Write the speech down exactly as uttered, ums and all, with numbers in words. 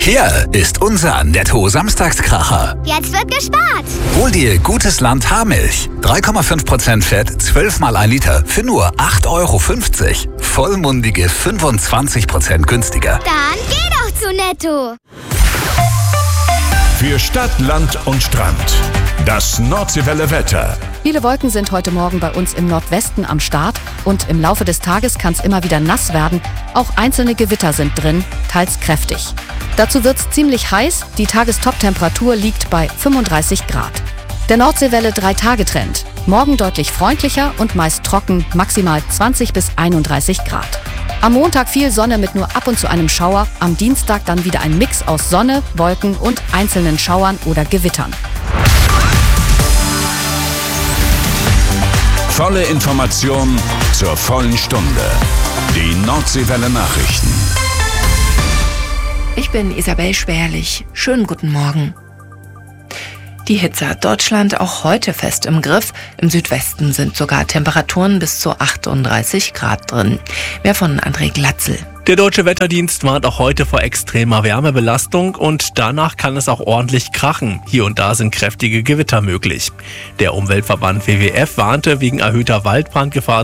Hier ist unser Netto-Samstagskracher. Jetzt wird gespart. Hol dir Gutes Land Haarmilch. drei Komma fünf Prozent Fett, zwölf mal ein Liter für nur acht Euro fünfzig. Vollmundige fünfundzwanzig Prozent günstiger. Dann geh doch zu Netto. Für Stadt, Land und Strand. Das Nordseewelle Wetter. Viele Wolken sind heute Morgen bei uns im Nordwesten am Start und im Laufe des Tages kann es immer wieder nass werden. Auch einzelne Gewitter sind drin, teils kräftig. Dazu wird es ziemlich heiß, die Tagestoptemperatur liegt bei fünfunddreißig Grad. Der Nordseewelle drei Tage Trend. Morgen deutlich freundlicher und meist trocken, maximal zwanzig bis einunddreißig Grad. Am Montag viel Sonne mit nur ab und zu einem Schauer, am Dienstag dann wieder ein Mix aus Sonne, Wolken und einzelnen Schauern oder Gewittern. Volle Information zur vollen Stunde. Die Nordseewelle Nachrichten. Ich bin Isabel Schwerlich. Schönen guten Morgen. Die Hitze hat Deutschland auch heute fest im Griff. Im Südwesten sind sogar Temperaturen bis zu achtunddreißig Grad drin. Mehr von André Glatzel. Der Deutsche Wetterdienst warnt auch heute vor extremer Wärmebelastung und danach kann es auch ordentlich krachen. Hier und da sind kräftige Gewitter möglich. Der Umweltverband W W F warnte wegen erhöhter Waldbrandgefahr